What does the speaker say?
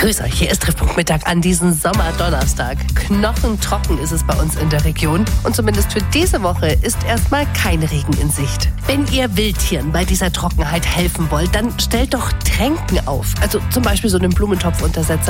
Grüß euch, hier ist Treffpunkt Mittag an diesem Sommerdonnerstag. Knochentrocken ist es bei uns in der Region und zumindest für diese Woche ist erstmal kein Regen in Sicht. Wenn ihr Wildtieren bei dieser Trockenheit helfen wollt, dann stellt doch Tränken auf. Also zum Beispiel so einen Blumentopfuntersetzer